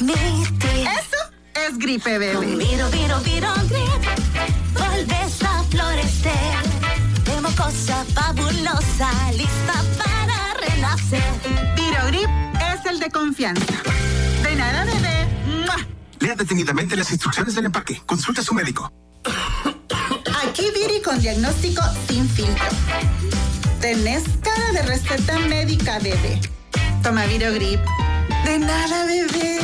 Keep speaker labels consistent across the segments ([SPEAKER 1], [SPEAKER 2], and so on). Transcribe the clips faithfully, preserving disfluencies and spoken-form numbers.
[SPEAKER 1] transmitir.
[SPEAKER 2] Eso es gripe, bebé.
[SPEAKER 1] Con Viro, Viro, Viro Grip, vuelves a florecer. De mocosa fabulosa, lista para renacer.
[SPEAKER 2] Viro Grip es el de confianza. De nada, bebé. ¡Mua!
[SPEAKER 3] Lea detenidamente las instrucciones del empaque. Consulte a su médico.
[SPEAKER 2] Aquí Viri con diagnóstico sin filtro. Tenés cara de receta médica, bebé. Toma Viro Grip. De nada, bebé.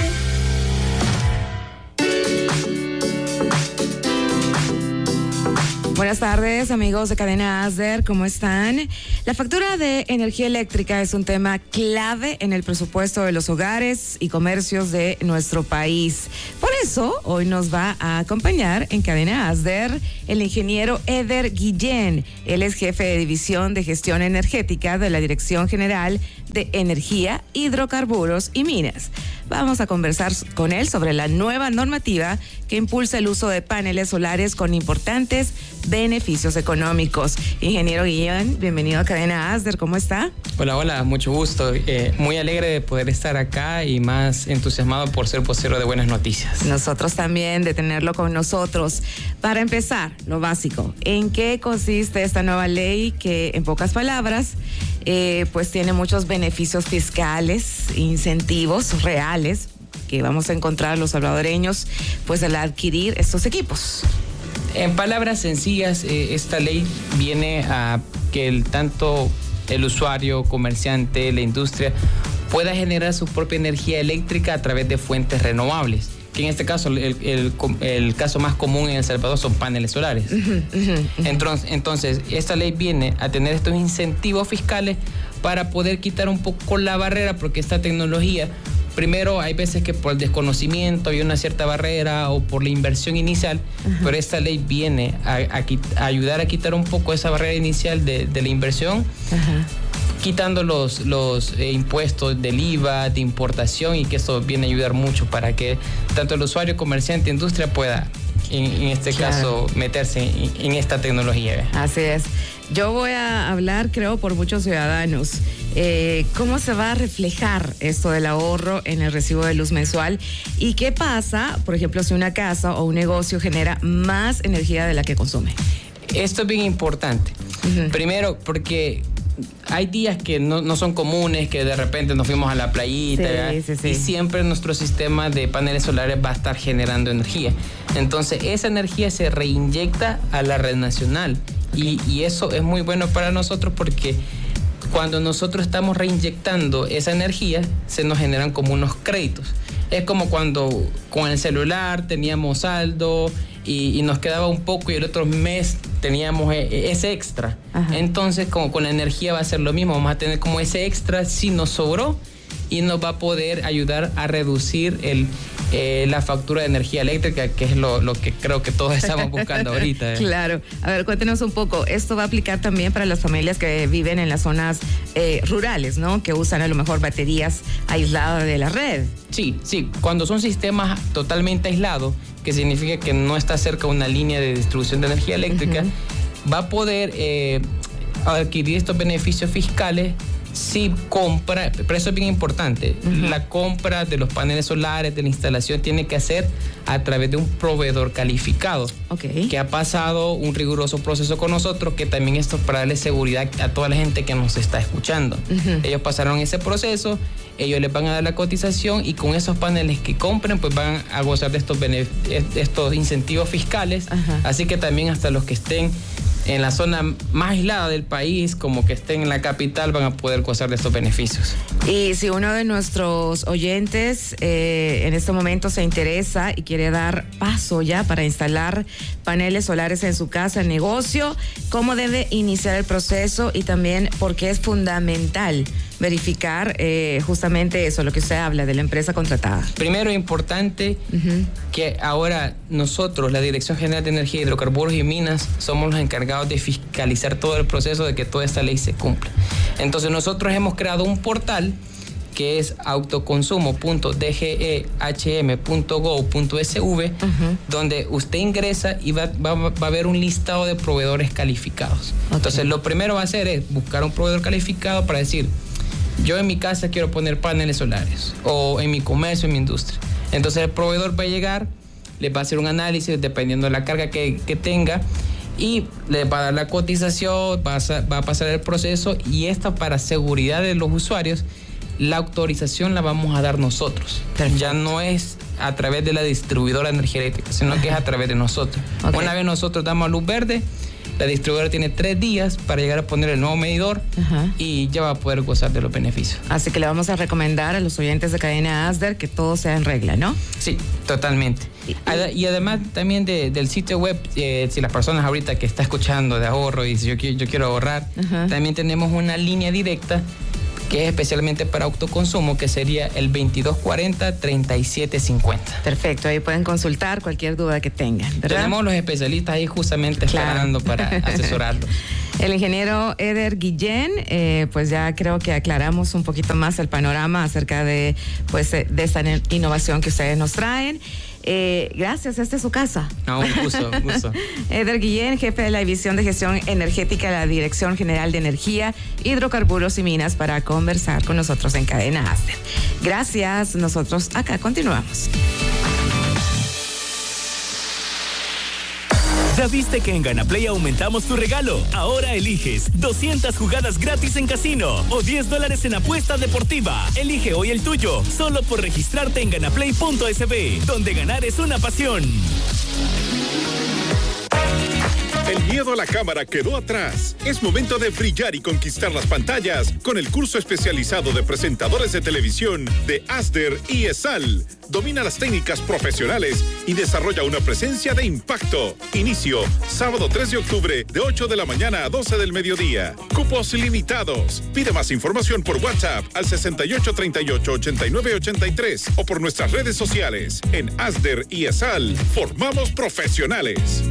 [SPEAKER 4] Buenas tardes, amigos de Cadena Asder, ¿cómo están? La factura de energía eléctrica es un tema clave en el presupuesto de los hogares y comercios de nuestro país. Por eso, hoy nos va a acompañar en Cadena Asder el ingeniero Eder Guillén. Él es jefe de División de Gestión Energética de la Dirección General de Energía, Hidrocarburos y Minas. Vamos a conversar con él sobre la nueva normativa que impulsa el uso de paneles solares con importantes beneficios económicos. Ingeniero Guillén, bienvenido a Cadena Asder, ¿cómo está?
[SPEAKER 5] Hola, hola, mucho gusto. Eh, muy alegre de poder estar acá y más entusiasmado por ser vocero de buenas noticias.
[SPEAKER 4] Nosotros también, de tenerlo con nosotros. Para empezar, lo básico, ¿en qué consiste esta nueva ley que, en pocas palabras, eh, pues tiene muchos beneficios fiscales, incentivos reales que vamos a encontrar los salvadoreños pues al adquirir estos equipos?
[SPEAKER 5] En palabras sencillas, eh, esta ley viene a que el, tanto el usuario, comerciante, la industria pueda generar su propia energía eléctrica a través de fuentes renovables, que en este caso el, el, el caso más común en El Salvador son paneles solares. Uh-huh, uh-huh, uh-huh. Entonces, entonces, esta ley viene a tener estos incentivos fiscales para poder quitar un poco la barrera, porque esta tecnología, primero, hay veces que por el desconocimiento hay una cierta barrera o por la inversión inicial, uh-huh. pero esta ley viene a, a, a ayudar a quitar un poco esa barrera inicial de, de la inversión, uh-huh. quitando los, los eh, impuestos del I V A, de importación, y que eso viene a ayudar mucho para que tanto el usuario, comerciante, industria pueda, en, en este claro. caso, meterse en, en esta tecnología.
[SPEAKER 4] Así es. Yo voy a hablar, creo, por muchos ciudadanos. Eh, ¿Cómo se va a reflejar esto del ahorro en el recibo de luz mensual? ¿Y qué pasa, por ejemplo, si una casa o un negocio genera más energía de la que consume?
[SPEAKER 5] Esto es bien importante. Uh-huh. Primero, porque hay días que no, no son comunes, que de repente nos fuimos a la playita,
[SPEAKER 4] sí, sí, sí.
[SPEAKER 5] y siempre nuestro sistema de paneles solares va a estar generando energía. Entonces, esa energía se reinyecta a la red nacional. Y, y eso es muy bueno para nosotros, porque cuando nosotros estamos reinyectando esa energía, se nos generan como unos créditos. Es como cuando con el celular teníamos saldo y, y nos quedaba un poco y el otro mes teníamos ese extra. Ajá. Entonces, como con la energía va a ser lo mismo, vamos a tener como ese extra si nos sobró, y nos va a poder ayudar a reducir el, eh, la factura de energía eléctrica, que es lo, lo que creo que todos estamos buscando ahorita. ¿eh?
[SPEAKER 4] Claro. A ver, cuéntenos un poco. Esto va a aplicar también para las familias que viven en las zonas eh, rurales, ¿no? Que usan a lo mejor baterías aisladas de la red.
[SPEAKER 5] Sí, sí. Cuando son sistemas totalmente aislados, que significa que no está cerca una línea de distribución de energía eléctrica, uh-huh. va a poder eh, adquirir estos beneficios fiscales si compra, pero eso es bien importante, uh-huh. la compra de los paneles solares, de la instalación, tiene que hacer a través de un proveedor calificado,
[SPEAKER 4] okay.
[SPEAKER 5] que ha pasado un riguroso proceso con nosotros, que también esto es para darle seguridad a toda la gente que nos está escuchando. Uh-huh. Ellos pasaron ese proceso, ellos les van a dar la cotización, y con esos paneles que compren, pues van a gozar de estos, benef- estos incentivos fiscales. Uh-huh. Así que también hasta los que estén en la zona más aislada del país, como que estén en la capital, van a poder gozar de estos beneficios.
[SPEAKER 4] Y si uno de nuestros oyentes eh, en este momento se interesa y quiere dar paso ya para instalar paneles solares en su casa, negocio, ¿cómo debe iniciar el proceso? Y también, ¿por qué es fundamental verificar eh, justamente eso, lo que usted habla de la empresa contratada?
[SPEAKER 5] Primero, importante uh-huh. que ahora nosotros, la Dirección General de Energía, Hidrocarburos y Minas, somos los encargados de fiscalizar todo el proceso de que toda esta ley se cumpla. Entonces, nosotros hemos creado un portal que es autoconsumo punto d g e h m punto gov punto s v, uh-huh. donde usted ingresa y va, va, va a haber un listado de proveedores calificados. Okay. Entonces, lo primero va a hacer es buscar un proveedor calificado para decir, yo en mi casa quiero poner paneles solares, o en mi comercio, en mi industria. Entonces el proveedor va a llegar, les va a hacer un análisis dependiendo de la carga que, que tenga, y les va a dar la cotización, va a, va a pasar el proceso, y esta, para seguridad de los usuarios, la autorización la vamos a dar nosotros. Perfecto. Ya no es a través de la distribuidora de energía eléctrica, sino que es a través de nosotros. Okay. Una vez nosotros damos luz verde, la distribuidora tiene tres días para llegar a poner el nuevo medidor. Ajá. Y ya va a poder gozar de los beneficios.
[SPEAKER 4] Así que le vamos a recomendar a los oyentes de Cadena Asder que todo sea en regla, ¿no?
[SPEAKER 5] Sí, totalmente. Y, y además también de, del sitio web, eh, si las personas ahorita que está escuchando de ahorro y si yo, yo quiero ahorrar, ajá, también tenemos una línea directa que es especialmente para autoconsumo, que sería el veintidós cuarenta, treinta y siete cincuenta.
[SPEAKER 4] Perfecto, ahí pueden consultar cualquier duda que tengan, ¿verdad?
[SPEAKER 5] Tenemos los especialistas ahí justamente, claro, esperando para asesorarlos.
[SPEAKER 4] El ingeniero Eder Guillén, eh, pues ya creo que aclaramos un poquito más el panorama acerca de, pues, de esta innovación que ustedes nos traen. Eh, gracias, esta es su casa.
[SPEAKER 5] No, un gusto, un gusto.
[SPEAKER 4] Eder Guillén, jefe de la División de Gestión Energética de la Dirección General de Energía, Hidrocarburos y Minas, para conversar con nosotros en Cadena Asder. Gracias, nosotros acá continuamos.
[SPEAKER 6] ¿Ya viste que en Ganaplay aumentamos tu regalo? Ahora eliges doscientas jugadas gratis en casino o diez dólares en apuesta deportiva. Elige hoy el tuyo, solo por registrarte en ganaplay punto es be, donde ganar es una pasión.
[SPEAKER 7] El miedo a la cámara quedó atrás. Es momento de brillar y conquistar las pantallas con el curso especializado de presentadores de televisión de Asder y ESAL. Domina las técnicas profesionales y desarrolla una presencia de impacto. Inicio sábado tres de octubre de ocho de la mañana a doce del mediodía. Cupos limitados. Pide más información por WhatsApp al sesenta y ocho treinta y ocho ochenta y nueve ochenta y tres o por nuestras redes sociales. En Asder y ESAL formamos profesionales.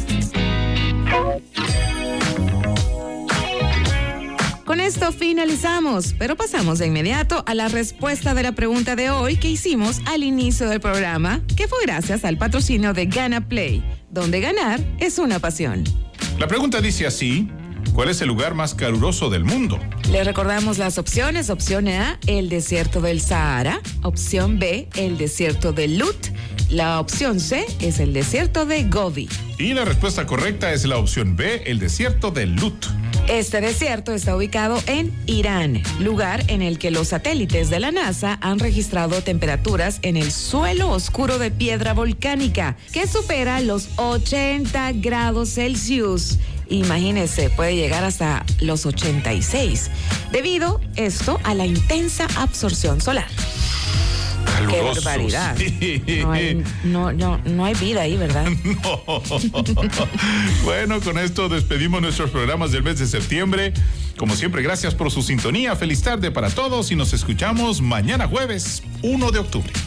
[SPEAKER 4] Con esto finalizamos, pero pasamos de inmediato a la respuesta de la pregunta de hoy que hicimos al inicio del programa, que fue gracias al patrocinio de Ganaplay, donde ganar es una pasión.
[SPEAKER 8] La pregunta dice así: ¿cuál es el lugar más caluroso del mundo?
[SPEAKER 4] Le recordamos las opciones. Opción A, el desierto del Sahara. Opción B, el desierto de Lut. La opción C es el desierto de Gobi.
[SPEAKER 8] Y la respuesta correcta es la opción B, el desierto de Lut.
[SPEAKER 4] Este desierto está ubicado en Irán, lugar en el que los satélites de la NASA han registrado temperaturas en el suelo oscuro de piedra volcánica que supera los ochenta grados Celsius. Imagínense, puede llegar hasta los ochenta y seis, debido esto a la intensa absorción solar.
[SPEAKER 8] Caluroso.
[SPEAKER 4] ¡Qué barbaridad! Sí. No, hay, no, no, no hay vida ahí, ¿verdad?
[SPEAKER 8] No. Bueno, con esto despedimos nuestros programas del mes de septiembre. Como siempre, gracias por su sintonía. Feliz tarde para todos y nos escuchamos mañana jueves, uno de octubre.